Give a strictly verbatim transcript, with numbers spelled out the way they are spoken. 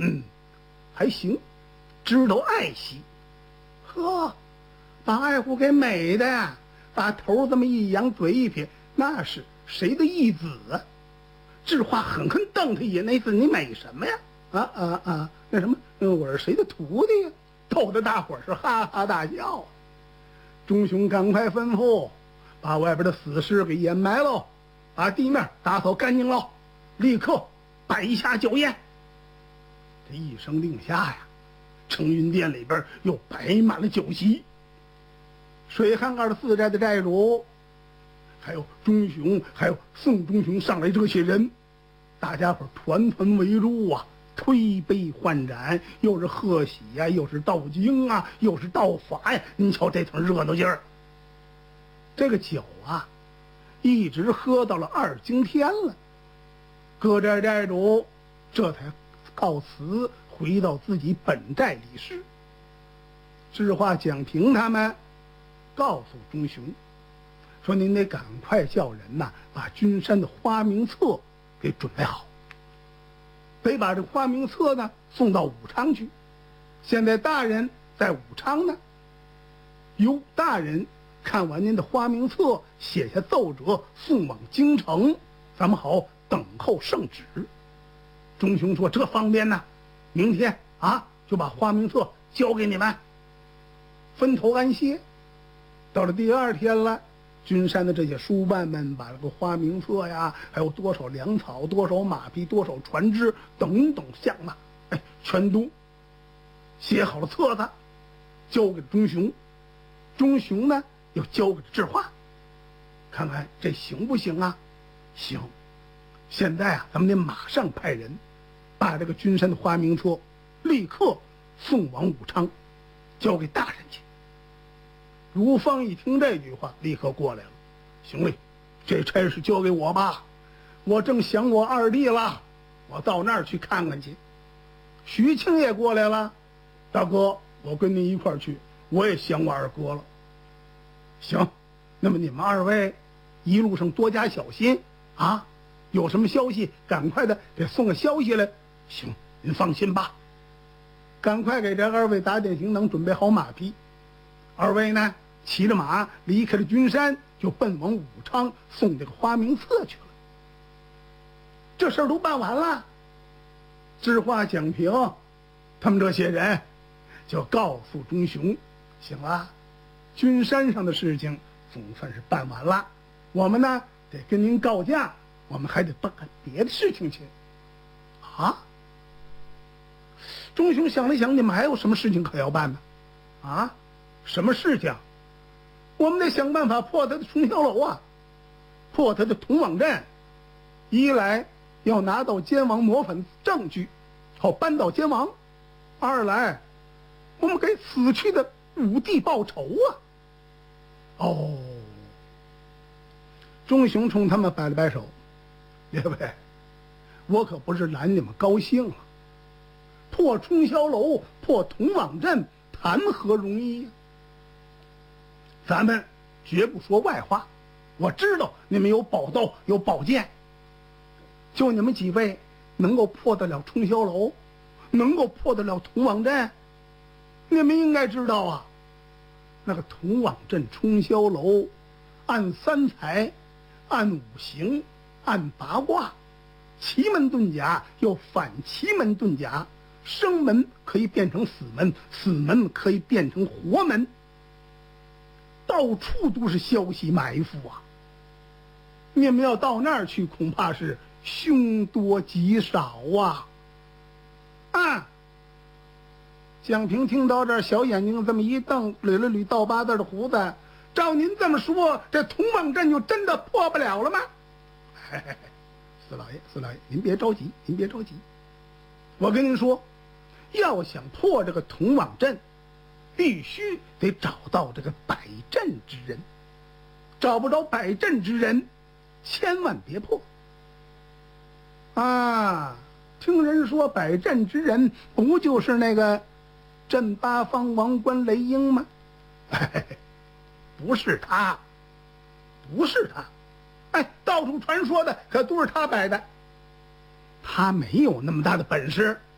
嗯，还行，知道爱惜。呵，把爱护给美的呀，把头这么一扬，嘴一撇，那是谁的义子啊？智化狠狠瞪他一眼，那次你美什么呀？啊啊啊！那什么，我是谁的徒弟呀？逗得大伙儿是哈哈大笑啊！钟雄赶快吩咐，把外边的死尸给掩埋喽，把地面打扫干净喽，立刻摆下酒宴。这一声令下呀，承运殿里边又摆满了酒席。水旱二十四寨的寨主，还有钟雄，还有宋钟雄上来这些人，大家伙团团围住啊，推杯换盏，又是贺喜呀、啊，又是道经啊，又是道法呀。您瞧这层热闹劲儿，这个酒啊，一直喝到了二更天了。各寨寨主这才告辞，回到自己本寨理事。智化、蒋平他们告诉钟雄说：“您得赶快叫人呐、啊，把君山的花名册给准备好，得把这花名册呢送到武昌去。现在大人在武昌呢，由大人看完您的花名册，写下奏折送往京城，咱们好等候圣旨。”钟雄说：“这方便呢，明天啊就把花名册交给你们，分头安歇。”到了第二天了，君山的这些书办们把这个花名册呀，还有多少粮草、多少马匹、多少船只等等项目，哎，全都写好了册子，交给钟雄。钟雄呢又交给智化，看看这行不行啊？行。现在啊，咱们得马上派人把这个君山的花名册立刻送往武昌，交给大人去。如芳一听这句话，立刻过来了。行嘞，这差事交给我吧，我正想我二弟了，我到那儿去看看去。徐庆也过来了，大哥，我跟您一块儿去，我也想我二哥了。行，那么你们二位一路上多加小心啊，有什么消息赶快的给送个消息来。行，您放心吧，赶快给这二位打点行囊，准备好马匹。二位呢骑着马离开了君山，就奔往武昌送这个花名册去了。这事儿都办完了，智化、蒋平他们这些人就告诉钟雄：行了，君山上的事情总算是办完了，我们呢得跟您告假，我们还得办别的事情去。啊？钟雄想了想，你们还有什么事情可要办呢？啊？什么事情？我们得想办法破他的重霄楼啊，破他的铜网阵。一来要拿到奸王谋反证据，好扳倒奸王；二来我们给死去的武帝报仇啊。哦，钟雄冲他们摆了摆手：“列位，我可不是拦你们高兴啊，破冲霄楼、破铜网阵，谈何容易呀、啊？咱们绝不说外话，我知道你们有宝刀，有宝剑，就你们几位能够破得了冲霄楼，能够破得了铜网阵，你们应该知道啊，那个铜网阵、冲霄楼，按三才，按五行，按八卦，奇门遁甲又反奇门遁甲，生门可以变成死门，死门可以变成活门，到处都是消息埋伏啊！你们要到那儿去，恐怕是凶多吉少啊！啊！蒋平听到这儿，小眼睛这么一瞪，捋了捋倒八字的胡子。照您这么说，这铜网阵就真的破不了了吗？嘿嘿嘿，四老爷，四老爷，您别着急，您别着急。我跟您说，要想破这个铜网阵，必须得找到这个摆阵之人，找不着摆阵之人，千万别破啊！听人说摆阵之人不就是那个镇八方王官雷英吗？哎，不是他，不是他，哎，到处传说的可都是他摆的，他没有那么大的本事。